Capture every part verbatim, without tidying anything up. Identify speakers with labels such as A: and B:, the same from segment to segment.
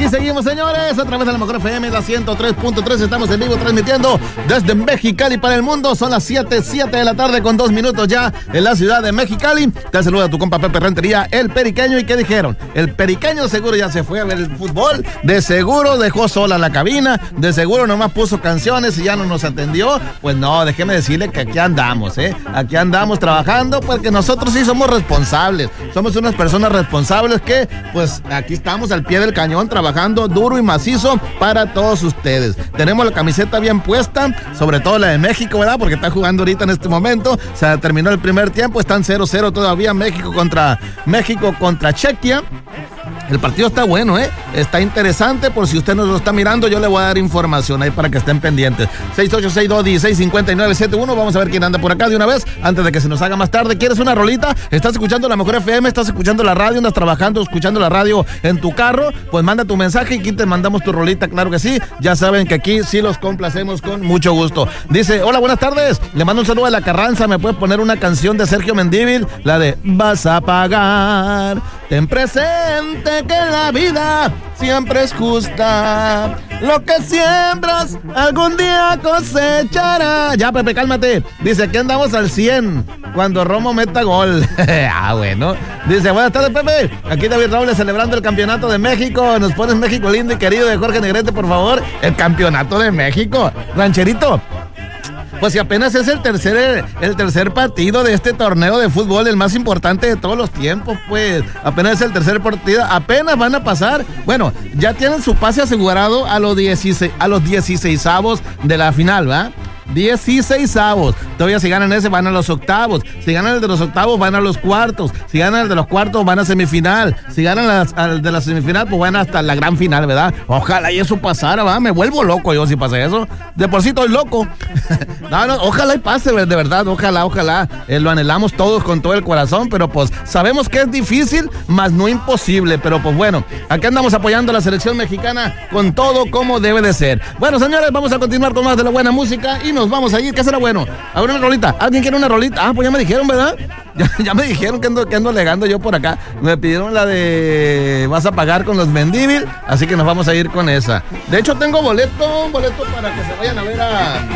A: aquí seguimos, señores, a través de la Mejor F M, la ciento tres punto tres. Estamos en vivo transmitiendo desde Mexicali para el mundo. Son las siete, siete de la tarde con dos minutos ya en la ciudad de Mexicali. Te saluda tu compa Pepe Rentería, el Periqueño. ¿Y qué dijeron? El Periqueño seguro ya se fue a ver el fútbol. De seguro dejó sola la cabina. De seguro nomás puso canciones y ya no nos atendió. Pues no, déjeme decirle que aquí andamos, ¿eh? Aquí andamos trabajando porque nosotros sí somos responsables. Somos unas personas responsables que, pues, aquí estamos al pie del cañón trabajando duro y macizo para todos ustedes. Tenemos la camiseta bien puesta, sobre todo la de México, ¿verdad? Porque está jugando ahorita en este momento. Se terminó el primer tiempo, están cero cero todavía México contra México contra Chequia. El partido está bueno, ¿eh? Está interesante. Por si usted nos lo está mirando, yo le voy a dar información ahí para que estén pendientes. seis ocho seis, dos uno seis, cinco nueve siete uno. Vamos a ver quién anda por acá de una vez, antes de que se nos haga más tarde. ¿Quieres una rolita? ¿Estás escuchando la Mejor F M? ¿Estás escuchando la radio? ¿Andas trabajando, escuchando la radio en tu carro? Pues manda tu mensaje y aquí te mandamos tu rolita, claro que sí. Ya saben que aquí sí los complacemos con mucho gusto. Dice, hola, buenas tardes. Le mando un saludo a la Carranza. ¿Me puedes poner una canción de Sergio Mendívil? La de Vas a pagar. Ten presente que la vida siempre es justa. Lo que siembras algún día cosechará. Ya, Pepe, cálmate. Dice, aquí andamos al cien cuando Romo meta gol. Ah, bueno. Dice, buenas tardes, Pepe. Aquí David Robles celebrando el campeonato de México. Nos pones México lindo y querido de Jorge Negrete, por favor. El campeonato de México. Rancherito. Pues si apenas es el tercer, el tercer partido de este torneo de fútbol, el más importante de todos los tiempos, pues apenas es el tercer partido, apenas van a pasar, bueno, ya tienen su pase asegurado a los dieciséis, a los dieciseisavos de la final, ¿va? dieciseisavos. Todavía si ganan ese van a los octavos. Si ganan el de los octavos van a los cuartos. Si ganan el de los cuartos van a semifinal. Si ganan las, el de la semifinal pues van hasta la gran final, ¿verdad? Ojalá y eso pasara, ¿verdad? Me vuelvo loco yo si pasa eso. De por sí estoy loco. No, no, ojalá y pase, de verdad. Ojalá, ojalá. Eh, lo anhelamos todos con todo el corazón, pero pues sabemos que es difícil, más no imposible. Pero pues bueno, aquí andamos apoyando a la selección mexicana con todo como debe de ser. Bueno, señores, vamos a continuar con más de la buena música y nos vamos a ir. ¿Qué será bueno? A ver, una rolita. ¿Alguien quiere una rolita? Ah, pues ya me dijeron, ¿verdad? Ya, ya me dijeron que ando, que ando alegando yo por acá. Me pidieron la de Vas a pagar con los Mendívil, así que nos vamos a ir con esa. De hecho, tengo boleto, boleto para que se vayan a ver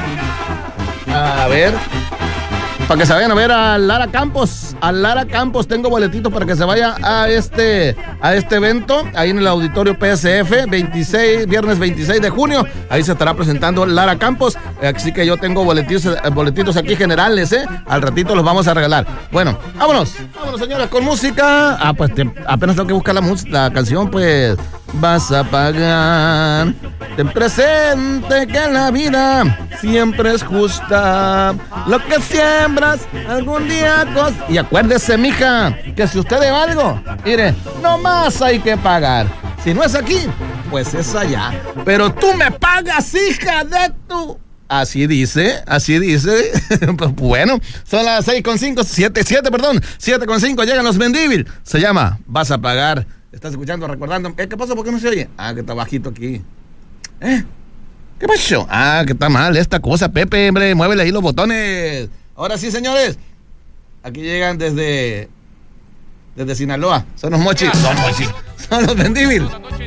A: a... A ver... Para que se vayan a ver a Lara Campos. A Lara Campos tengo boletitos para que se vaya a este, a este evento, ahí en el auditorio P S F, veintiséis, viernes veintiséis de junio. Ahí se estará presentando Lara Campos. Así que yo tengo boletitos, boletitos aquí generales, ¿eh? Al ratito los vamos a regalar. Bueno, vámonos. Vámonos, señores, con música. Ah, pues te, apenas tengo que buscar la, la canción, pues. Vas a pagar. Ten presente que la vida siempre es justa. Lo que siembras algún día cos... Y acuérdese, mija, que si usted debe algo, mire, nomás hay que pagar. Si no es aquí, pues es allá. Pero tú me pagas, hija de tu... Así dice, así dice. Pues bueno, son las seis con cinco, siete, siete, perdón, siete con cinco, llegan los Mendívil. Se llama Vas a pagar. ¿Estás escuchando, recordando? ¿Eh, ¿Qué pasó? ¿Por qué no se oye? Ah, que está bajito aquí. ¿Eh? ¿Qué pasó? Ah, que está mal esta cosa, Pepe, hombre, muévele ahí los botones. Ahora sí, señores. Aquí llegan desde... Desde Sinaloa. Son los mochis. Son mochis. Son los Mendívil.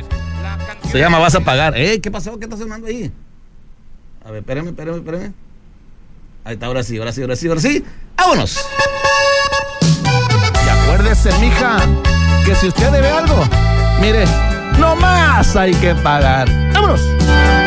A: Se llama Vas a pagar. ¿Eh? ¿Qué pasó? ¿Qué está sonando ahí? A ver, espérame, espérame, espérame. Ahí está, ahora sí, ahora sí, ahora sí, ahora sí. ¡Vámonos! Y acuérdese, mija, que si usted debe algo, mire, no más hay que pagar. ¡Vámonos!